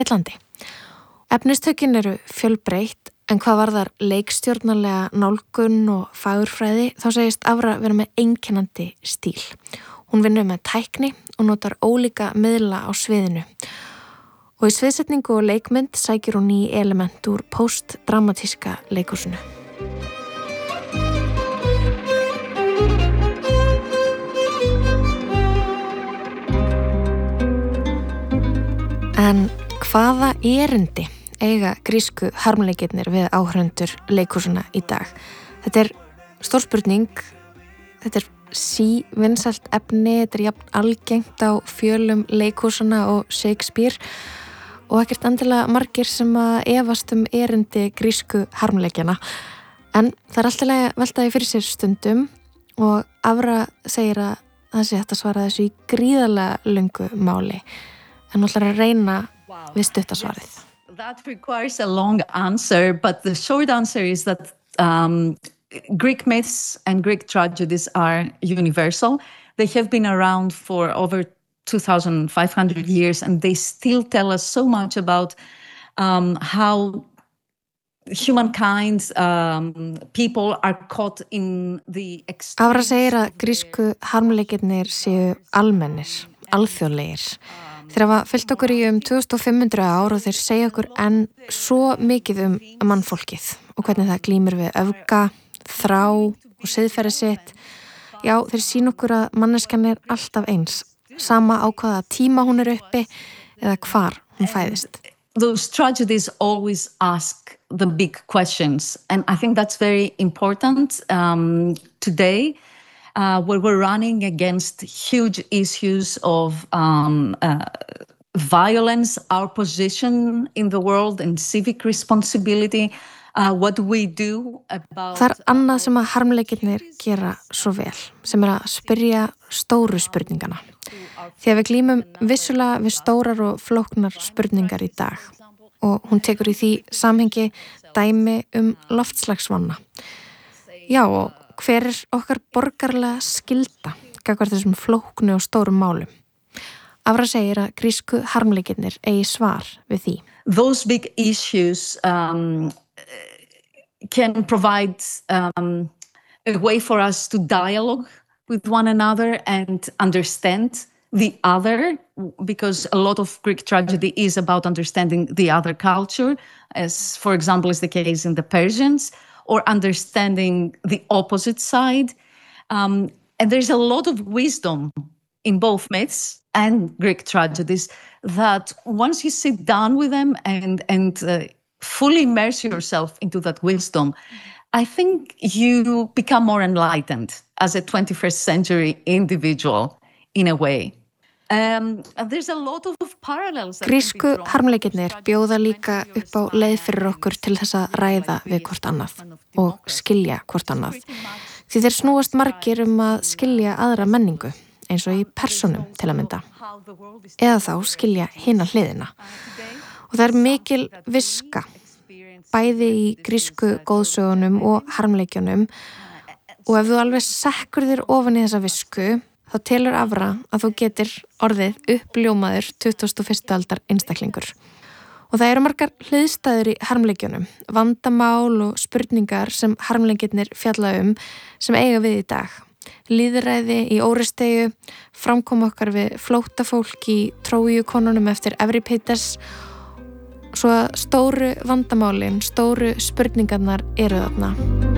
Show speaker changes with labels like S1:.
S1: Íslandi. Efnistökin eru fjölbreytt en hvað varðar leikstjórnarlega nálgun og fagurfræði þá segist Afra vera með einkennandi stíl. Hún vinnur með tækni og notar ólíka miðla á sviðinu. Og í sviðsetningu og leikmynd sækir hún ný element úr postdramatíska leikhúsinu. En hvaða erindi eiga grísku harmleikirnir við áhorfendur leikhúsina í dag? Þetta er stór spurning, þetta er vinsælt efni, þetta er jafn algengt á fjölum leikhúsana og Shakespeare og ekkert endilega margir sem að efast erindi grísku harmleikjana. En það er alltaf að velta því fyrir sér stundum og Afra segir að það sé hægt að svara þessu í gríðarlega löngu máli. En hún ætlar að reyna við stuttasvarið.
S2: That requires a long answer, but the short answer is that Greek myths and Greek tragedies are universal. They have been around for over 2,500 years, and they still tell us so much about how humankind, people are caught in the extreme.
S1: Afra segir að grísku harmleikirnir séu almennir, alþjóðlegir. Þeir hafa fylgt okkur í 2500 ár og þeir segja okkur enn svo mikið mannfólkið og hvernig það glímir við öfga, þrá og siðferði sitt. Já, þeir sýna okkur að manneskjan er alltaf eins, sama á hvaða tíma hún er uppi eða hvar hún fæðist.
S2: Those tragedies always ask the big questions, and I think that's very important today. Where we're running against huge issues of violence, our position in the world and civic responsibility, what do we do about...
S1: Það er annað sem að harmleikirnir gera svo vel, sem er að spyrja stóru spurningana. Þegar við glímum vissulega við stórar og flóknar spurningar í dag og hún tekur í því samhengi dæmi loftslagsvanna. Já, og hver er okkar borgarlega skylda gagnvart þessum flóknu og stórum málum? Afra segir að grísku harmleikirnir eigi svar við því.
S2: Those big issues can provide a way for us to dialogue with one another and understand the other, because a lot of Greek tragedy is about understanding the other culture, as for example is the case in the Persians, or understanding the opposite side. And there's a lot of wisdom in both myths and Greek tragedies that once you sit down with them and fully immerse yourself into that wisdom, I think you become more enlightened as a 21st century individual in a way. There's a lot of parallels.
S1: Grísku harmleikirnir bjóða líka upp á leið fyrir okkur til þess að ræða við hvort annað og skilja hvort annað. Því þeir snúast margir að skilja aðra menningu, eins og í persónum til að mynda. Eða þá skilja hina hliðina. Og það er mikil viska, bæði í grísku góðsögunum og harmleikjunum. Og ef þú alveg sekkur þér ofan í þessa visku, þá telur Afra að þú getur orðið uppljómaður 21. aldar einstaklingur. Og það eru margar hliðstæður í harmleikjunum, vandamál og spurningar sem harmleikirnir fjalla sem eiga við í dag. Lýðræði í óristegju, framkom okkar við flóttafólk í Trójukonunum eftir Evripídes, svo stóru vandamálin, stóru spurningarnar eru þarna.